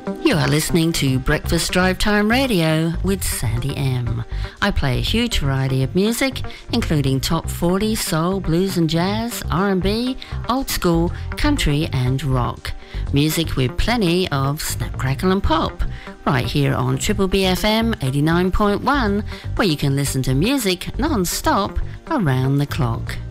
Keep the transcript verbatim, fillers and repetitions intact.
You are listening to Breakfast Drive Time Radio with Sandy M. I play a huge variety of music, including top forty, soul, blues and jazz, R and B, old school, country and rock. Music with plenty of snap, crackle and pop. Right here on Triple B F M eighty-nine point one, where you can listen to music non-stop around the clock.